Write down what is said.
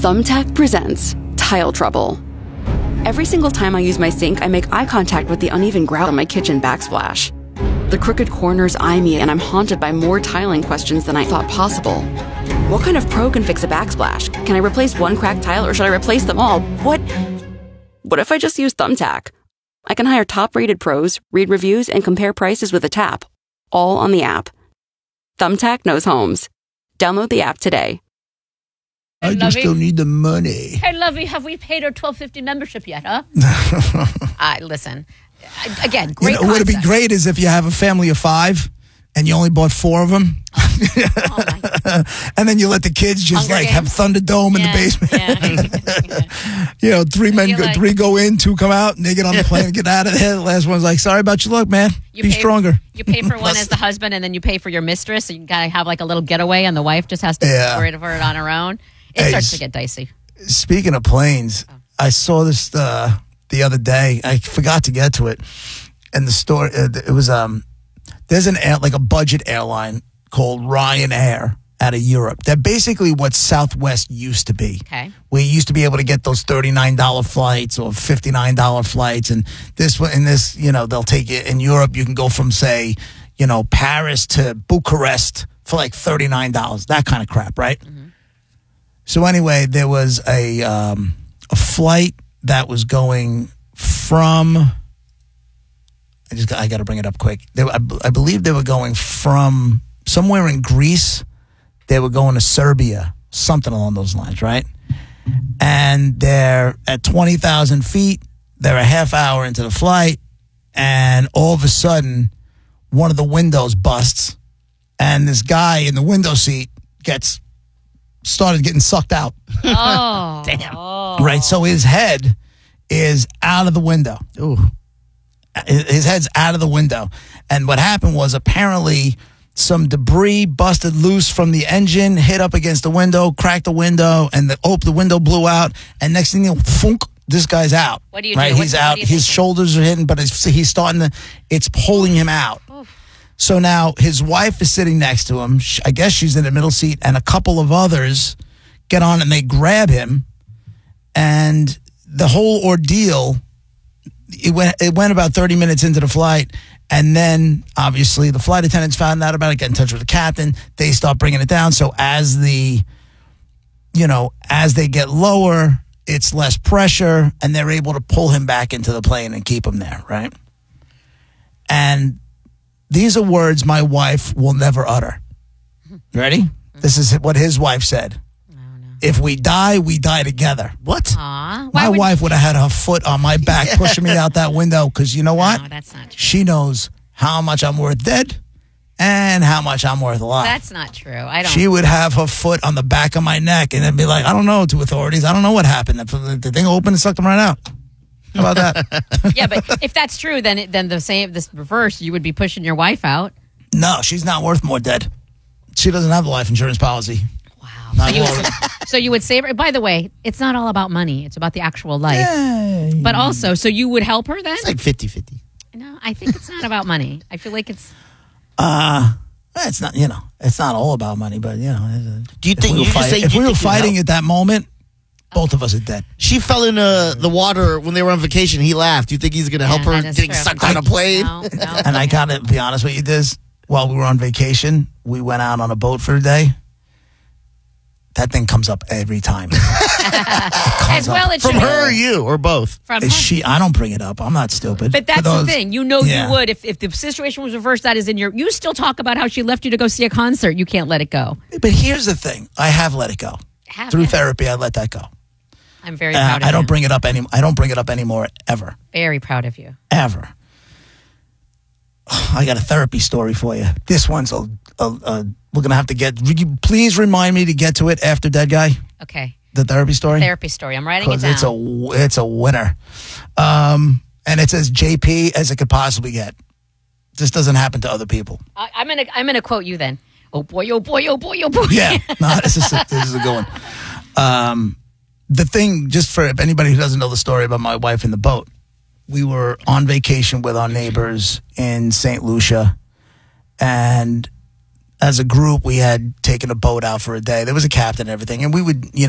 Thumbtack presents Tile Trouble. Every single time I use my sink, I make eye contact with the uneven grout on my kitchen backsplash. The crooked corners eye me, and I'm haunted by more tiling questions than I thought possible. What kind of pro can fix a backsplash? Can I replace one cracked tile, or should I replace them all? What if I just use Thumbtack? I can hire top-rated pros, read reviews, and compare prices with a tap, all on the app. Thumbtack knows homes. Download the app today. I just still need the money. Hey, Lovey, have we paid our $12.50 membership yet, huh? Listen, again, great concept. What would be great is if you have a family of 5 and you only bought 4 of them. Oh my. And then you let the kids just Hunger have Games? Thunderdome in the basement. 3 go in, 2 come out, and they get on the plane and get out of there. The last one's like, sorry about your luck, man. Be stronger. You pay for one as the husband, and then you pay for your mistress, so you gotta have like a little getaway, and the wife just has to worry for it on her own. It starts to get dicey. Speaking of planes, I saw this the other day. I forgot to get to it. And the story, it was, there's a budget airline called Ryanair out of Europe. They're basically what Southwest used to be. Okay. We used to be able to get those $39 flights or $59 flights. And they'll take it in Europe. You can go from, say, Paris to Bucharest for like $39, that kind of crap, right? Mm-hmm. So anyway, there was a flight that was going from, I got to bring it up quick. I believe they were going from somewhere in Greece. They were going to Serbia, something along those lines, right? And they're at 20,000 feet. They're a half hour into the flight, and all of a sudden, one of the windows busts, and this guy in the window seat started getting sucked out. Oh. Damn. Oh. Right, so his head is out of the window. Ooh. His head's out of the window. And what happened was apparently some debris busted loose from the engine, hit up against the window, cracked the window, and the window blew out. And next thing you know, thunk, this guy's out. What do you do? He's out. His shoulders are hidden, but he's it's pulling him out. Oof. So now his wife is sitting next to him. I guess she's in the middle seat, and a couple of others get on and they grab him. And the whole ordeal, it went about 30 minutes into the flight. And then obviously the flight attendants found out about it, get in touch with the captain. They start bringing it down. So as they get lower, it's less pressure, and they're able to pull him back into the plane and keep him there, right? And these are words my wife will never utter. Ready? This is what his wife said. Oh, no. If we die, we die together. What? Aww. My wife would have had her foot on my back pushing me out that window, because you know what? No, that's not true. She knows how much I'm worth dead and how much I'm worth alive. That's not true. She would have her foot on the back of my neck and then be like, I don't know, to authorities. I don't know what happened. The thing opened and sucked them right out. How about that? Yeah, but if that's true, then this reverse, you would be pushing your wife out. No, she's not worth more dead. She doesn't have a life insurance policy. Wow. So you would save her. By the way, it's not all about money. It's about the actual life. Yeah. But also, so you would help her then? It's like 50-50. No, I think it's not about money. I feel like it's... It's not, it's not all about money, but, Do you think if we were fighting at that moment, both of us are dead. She fell in the water when they were on vacation. He laughed. Do you think he's going to help her getting sucked on a plane? No. And I got to be honest with you, Diz. While we were on vacation, we went out on a boat for a day. That thing comes up every time. As well, it should. From her or you, or both? From her. I don't bring it up. I'm not stupid. But that's the thing. You would. If the situation was reversed, that is in your... You still talk about how she left you to go see a concert. You can't let it go. But here's the thing. I have let it go. Through therapy, I let that go. I'm very proud of you. I don't bring it up anymore, ever. Very proud of you. Ever. I got a therapy story for you. This one's we're going to have to please remind me to get to it after Dead Guy. Okay. The therapy story? Therapy story. I'm writing it down. It's a winner. And it's as JP as it could possibly get. This doesn't happen to other people. I'm gonna quote you then. Oh boy, oh boy, oh boy, oh boy. Yeah. No, this is a good one. The thing, just for anybody who doesn't know the story about my wife in the boat, we were on vacation with our neighbors in St. Lucia, and as a group, we had taken a boat out for a day. There was a captain and everything, and we would,